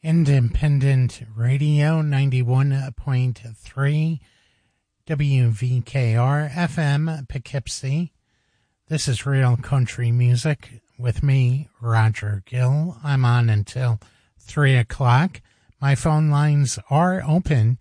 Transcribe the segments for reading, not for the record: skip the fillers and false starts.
Independent Radio 91.3 WVKR FM Poughkeepsie. This is Real Country Music with me, Roger Gill. I'm on until 3 o'clock. My phone lines are open,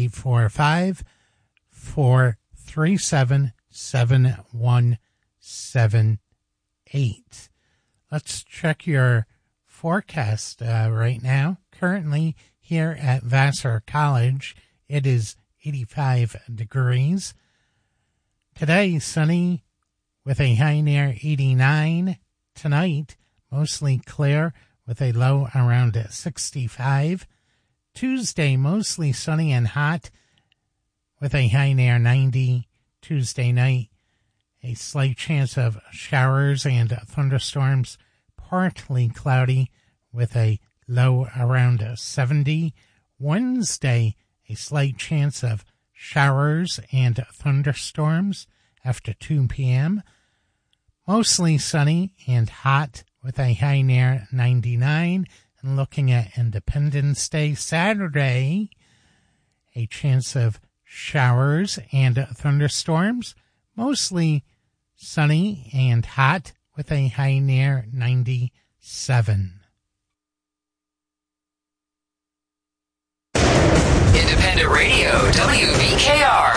845-437-7178. Let's check your forecast right now. Currently here at Vassar College, it is 85 degrees. Today, sunny with a high near 89. Tonight, mostly clear with a low around 65. Tuesday, mostly sunny and hot with a high near 90. Tuesday night, a slight chance of showers and thunderstorms, partly cloudy with a low around 70. Wednesday, a slight chance of showers and thunderstorms after 2 p.m. Mostly sunny and hot with a high near 99. And looking at Independence Day, Saturday, a chance of showers and thunderstorms. Mostly sunny and hot with a high near 97. Independent Radio, WVKR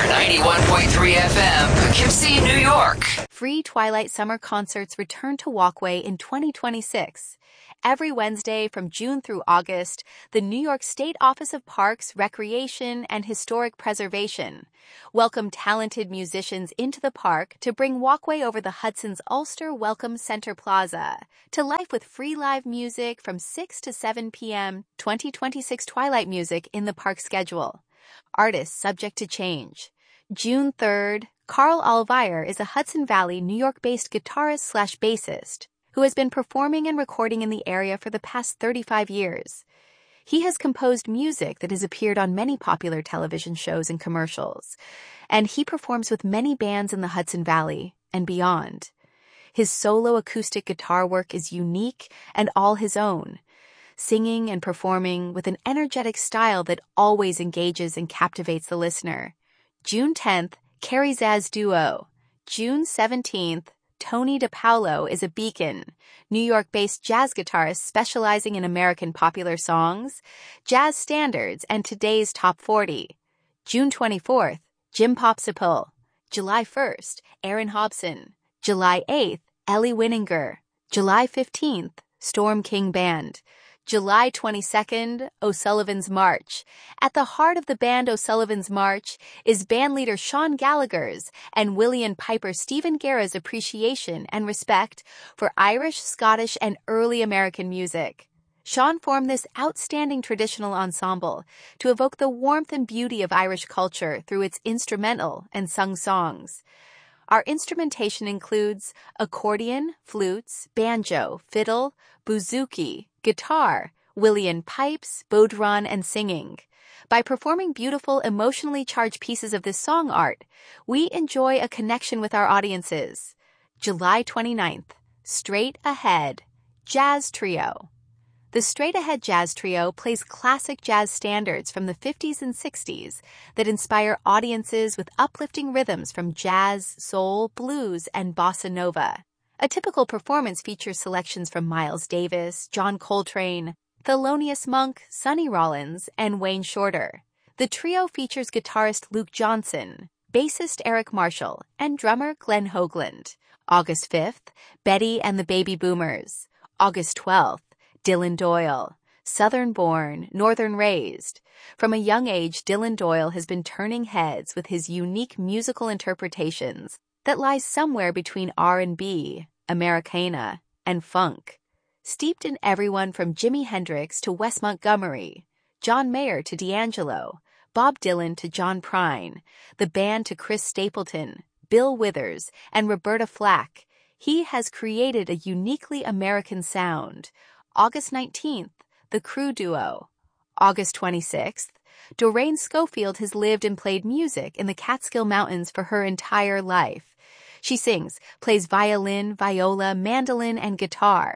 91.3 FM, Poughkeepsie, New York. Free Twilight Summer Concerts return to Walkway in 2026. Every Wednesday from June through August, the New York State Office of Parks, Recreation, and Historic Preservation welcome talented musicians into the park to bring Walkway over the Hudson's Ulster Welcome Center Plaza to life with free live music from 6 to 7 p.m. 2026 Twilight music in the park schedule. Artists subject to change. June 3rd, Carl Alvire is a Hudson Valley, New York-based guitarist/bassist who has been performing and recording in the area for the past 35 years. He has composed music that has appeared on many popular television shows and commercials, and he performs with many bands in the Hudson Valley and beyond. His solo acoustic guitar work is unique and all his own, singing and performing with an energetic style that always engages and captivates the listener. June 10th, Carrie Zaz Duo. June 17th, Tony DePaulo is a Beacon, New York-based jazz guitarist specializing in American popular songs, jazz standards, and today's top 40. June 24th, Jim Popsicle. July 1st, Aaron Hobson. July 8th, Ellie Winninger. July 15th, Storm King Band. July 22nd, O'Sullivan's March. At the heart of the band O'Sullivan's March is bandleader Sean Gallagher's and William Piper Stephen Guerra's appreciation and respect for Irish, Scottish, and early American music. Sean formed this outstanding traditional ensemble to evoke the warmth and beauty of Irish culture through its instrumental and sung songs. Our instrumentation includes accordion, flutes, banjo, fiddle, bouzouki, guitar, Willian pipes, bodhran, and singing. By performing beautiful, emotionally charged pieces of this song art, we enjoy a connection with our audiences. July 29th, Straight Ahead, Jazz Trio. The Straight Ahead Jazz Trio plays classic jazz standards from the 50s and 60s that inspire audiences with uplifting rhythms from jazz, soul, blues, and bossa nova. A typical performance features selections from Miles Davis, John Coltrane, Thelonious Monk, Sonny Rollins, and Wayne Shorter. The trio features guitarist Luke Johnson, bassist Eric Marshall, and drummer Glenn Hoagland. August 5th, Betty and the Baby Boomers. August 12th, Dylan Doyle. Southern-born, Northern-raised. From a young age, Dylan Doyle has been turning heads with his unique musical interpretations that lie somewhere between R&B, Americana, and funk. Steeped in everyone from Jimi Hendrix to Wes Montgomery, John Mayer to D'Angelo, Bob Dylan to John Prine, the band to Chris Stapleton, Bill Withers, and Roberta Flack, he has created a uniquely American sound. August 19th, The Crew Duo. August 26th, Doreen Schofield has lived and played music in the Catskill Mountains for her entire life. She sings, plays violin, viola, mandolin, and guitar.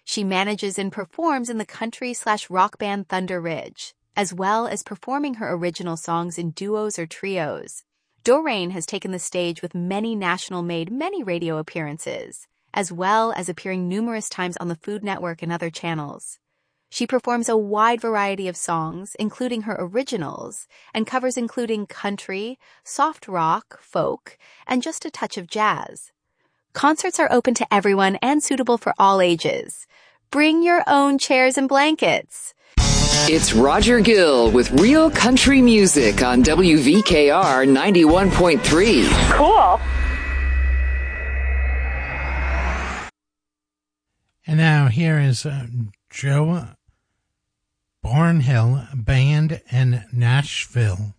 She manages and performs in the country/rock band Thunder Ridge, as well as performing her original songs in duos or trios. Doreen has taken the stage with many national-made many radio appearances, as well as appearing numerous times on the Food Network and other channels. She performs a wide variety of songs, including her originals, and covers including country, soft rock, folk, and just a touch of jazz. Concerts are open to everyone and suitable for all ages. Bring your own chairs and blankets. It's Roger Gill with Real Country Music on WVKR 91.3. Cool. And now here is Joe Barnhill Band in Nashville.